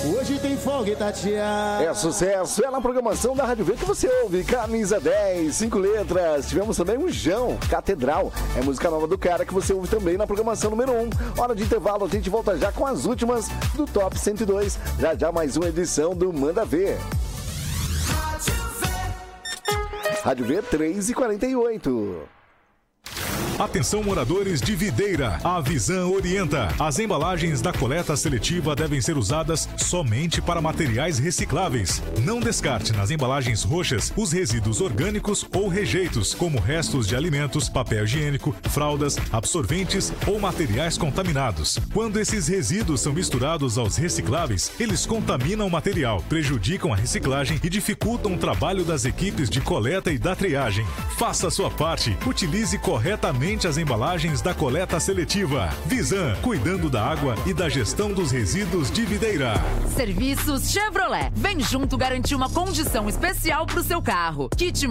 Hoje tem folga e Tatiana. É sucesso, é na programação da Rádio V que você ouve. Camisa 10, 5 letras. Tivemos também o João, Catedral. É música nova do cara que você ouve também na programação número 1. Hora de intervalo, a gente volta já com as últimas do Top 102. Já mais uma edição do Manda Ver. Rádio V 3h48. Atenção, moradores de Videira, a Visan orienta. As embalagens da coleta seletiva devem ser usadas somente para materiais recicláveis. Não descarte nas embalagens roxas os resíduos orgânicos ou rejeitos, como restos de alimentos, papel higiênico, fraldas, absorventes ou materiais contaminados. Quando esses resíduos são misturados aos recicláveis, eles contaminam o material, prejudicam a reciclagem e dificultam o trabalho das equipes de coleta e da triagem. Faça a sua parte, utilize corretamente as embalagens da coleta seletiva. Visan, cuidando da água e da gestão dos resíduos de Videira. Serviços Chevrolet. Vem junto garantir uma condição especial para o seu carro. Kit